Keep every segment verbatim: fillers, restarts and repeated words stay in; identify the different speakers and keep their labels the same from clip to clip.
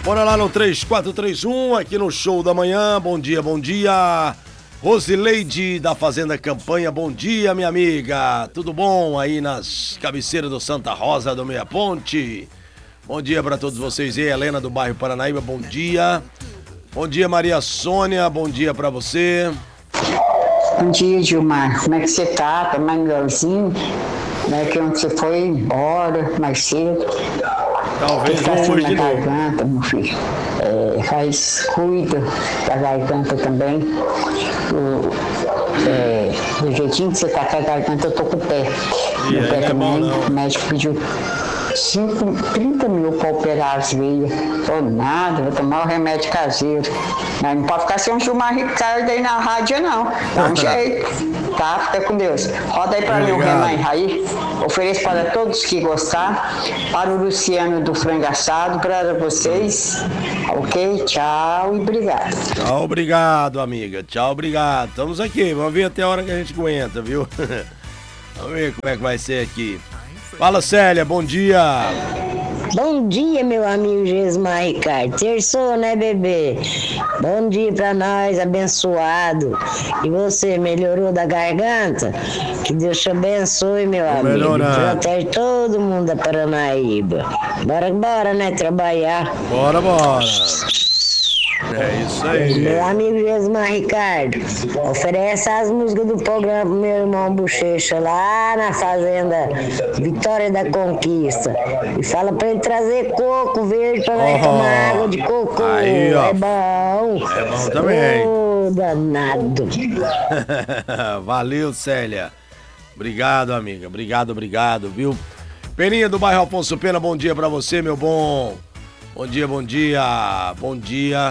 Speaker 1: Bora lá no três quatro três um, aqui no Show da Manhã. Bom dia, bom dia. Rosileide da Fazenda Campanha, bom dia, minha amiga. Tudo bom aí nas cabeceiras do Santa Rosa do Meia Ponte? Bom dia para todos vocês. E Helena do bairro Paranaíba, bom dia. Bom dia, Maria Sônia, bom dia para você.
Speaker 2: Bom dia, Gilmar. Como é que você tá? Tá mais melhorzinho? Né? Que onde você foi embora mais cedo?
Speaker 1: Talvez
Speaker 2: tá
Speaker 1: não hoje de novo.
Speaker 2: Garganta, meu filho. É, faz, cuida da garganta também. O, é, do jeitinho que você tá com a garganta, eu tô com o pé.
Speaker 1: E
Speaker 2: o pé
Speaker 1: é
Speaker 2: também,
Speaker 1: bom, não.
Speaker 2: o médico pediu cinco, trinta mil para operar as veias. Tô nada, vou tomar o remédio caseiro. Mas não pode ficar sem um Gilmar Ricardo aí na rádio, não. Dá um jeito. Tá? Fica com Deus. Roda aí para mim o Renan aí. Ofereço para todos que gostar. Para o Luciano do Frango Assado, para vocês. Ok? Tchau e obrigado.
Speaker 1: Tchau, obrigado, amiga. Tchau, obrigado. Estamos aqui. Vamos ver até a hora que a gente aguenta, viu? Vamos ver como é que vai ser aqui. Fala, Célia, bom dia.
Speaker 3: Bom dia, meu amigo Gesmar Ricardo. Terçou, né, bebê? Bom dia pra nós, abençoado. E você, melhorou da garganta? Que Deus te abençoe, meu amigo.
Speaker 1: Melhorando.
Speaker 3: Protege todo mundo da Paranaíba. Bora, bora, né, trabalhar.
Speaker 1: Bora, bora. É isso aí.
Speaker 3: Meu amigo Gesmar Ricardo, oferece as músicas do programa pro meu irmão Bochecha lá na fazenda Vitória da Conquista. E fala pra ele trazer coco verde pra nós
Speaker 1: Oh,
Speaker 3: tomar água de coco.
Speaker 1: aí, ó.
Speaker 3: É bom.
Speaker 1: É bom também.
Speaker 3: Ô, danado.
Speaker 1: Valeu, Célia. Obrigado, amiga. Obrigado, obrigado, viu? Peninha do bairro Afonso Pena, bom dia pra você, meu bom. Bom dia, bom dia. Bom dia.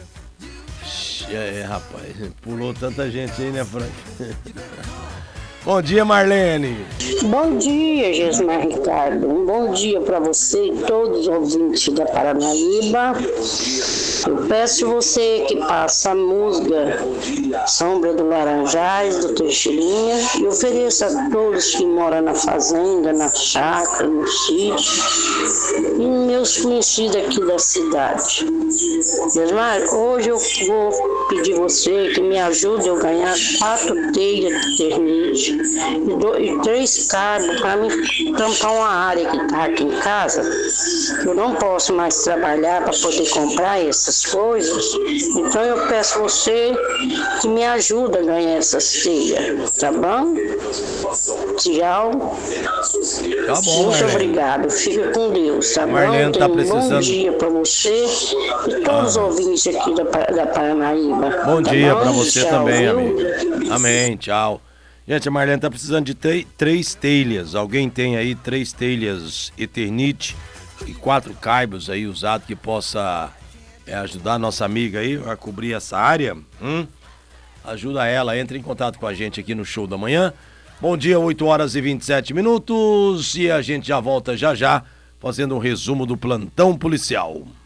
Speaker 1: É, rapaz, pulou tanta gente aí, né, Frank? Bom dia, Marlene.
Speaker 4: Bom dia, Gesmar Ricardo. Um bom dia para você e todos os ouvintes da Paranaíba. Eu peço você que passa a música Sombra do Laranjais, do Teixeirinha, e ofereça a todos que moram na fazenda, na chácara, no sítio, e meus conhecidos aqui da cidade. Gesmar, hoje eu vou pedir você que me ajude a ganhar quatro telhas de ternite e, do, e três cabos para me tampar uma área que está aqui em casa. Eu não posso mais trabalhar para poder comprar essas coisas, então eu peço você que me ajude a ganhar essas telhas, tá bom? Tchau.
Speaker 1: Tá bom,
Speaker 4: Muito
Speaker 1: Marlene.
Speaker 4: obrigado. Fica com Deus, tá
Speaker 1: Marlene
Speaker 4: bom?
Speaker 1: tá
Speaker 4: Tenha um
Speaker 1: precisando-
Speaker 4: bom dia para você e todos os ouvintes aqui da, Pa- da Paranaíba.
Speaker 1: Bom
Speaker 4: tá
Speaker 1: dia
Speaker 4: bom?
Speaker 1: pra você
Speaker 4: Tchau,
Speaker 1: também,
Speaker 4: viu?
Speaker 1: amigo. Amém, tchau. Gente, a Marlene tá precisando de tre- três telhas. Alguém tem aí três telhas Eternite e quatro caibos aí usados que possa é, ajudar a nossa amiga aí a cobrir essa área? Hum? Ajuda ela, entre em contato com a gente aqui no Show da Manhã. Bom dia, oito horas e vinte e sete minutos e a gente já volta já já fazendo um resumo do plantão policial.